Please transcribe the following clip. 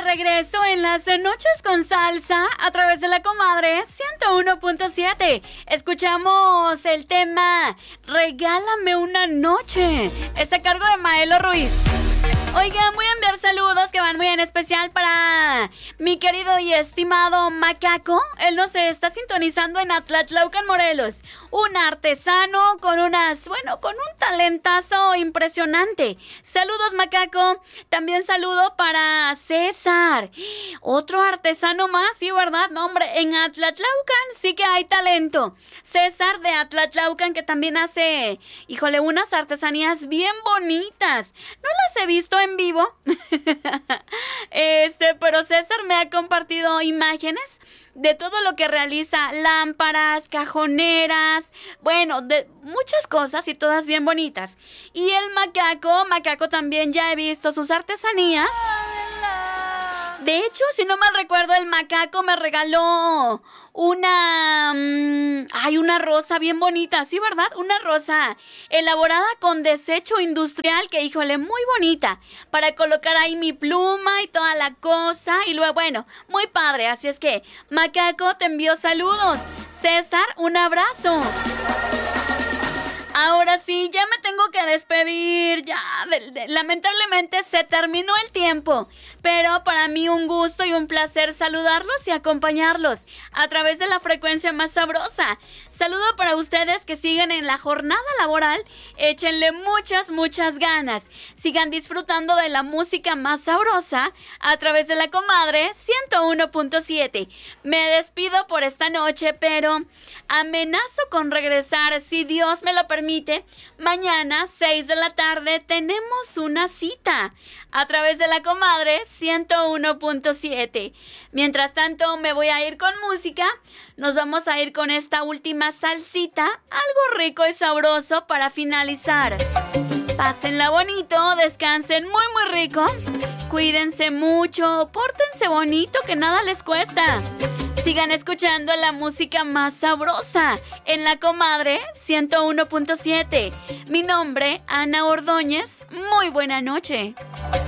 regreso en las noches con salsa a través de la comadre 101.7. Escuchamos el tema Regálame una noche. Es a cargo de Maelo Ruiz. Oigan, voy a enviar saludos que van muy en especial para mi querido y estimado Macaco. Él nos está sintonizando en Atlatlaucan, Morelos. Un artesano con con un talentazo impresionante. Saludos, Macaco. También saludo para César. Otro artesano más, sí, ¿verdad? No, hombre, en Atlatlaucan sí que hay talento. César de Atlatlaucan, que también hace, unas artesanías bien bonitas. No las he visto en vivo, pero César me ha compartido imágenes de todo lo que realiza, lámparas, cajoneras, de muchas cosas y todas bien bonitas. Y el Macaco también ya he visto sus artesanías. De hecho, si no mal recuerdo, el Macaco me regaló una rosa bien bonita, ¿sí, verdad? Una rosa elaborada con desecho industrial que, muy bonita, para colocar ahí mi pluma y toda la cosa, y luego, muy padre. Así es que, Macaco, te envío saludos. César, un abrazo. Ahora sí, ya me tengo que despedir, lamentablemente se terminó el tiempo, pero para mí un gusto y un placer saludarlos y acompañarlos a través de la frecuencia más sabrosa. Saludo para ustedes que siguen en la jornada laboral, échenle muchas ganas, sigan disfrutando de la música más sabrosa a través de la comadre 101.7. Me despido por esta noche, pero amenazo con regresar, si Dios me lo permite. Mañana, 6 de la tarde, tenemos una cita a través de la comadre 101.7. Mientras tanto, me voy a ir con música. Nos vamos a ir con esta última salsita, algo rico y sabroso para finalizar. Pásenla bonito, descansen muy rico. Cuídense mucho, pórtense bonito, que nada les cuesta. Sigan escuchando la música más sabrosa en la comadre 101.7. Mi nombre, Ana Ordóñez. Muy buena noche.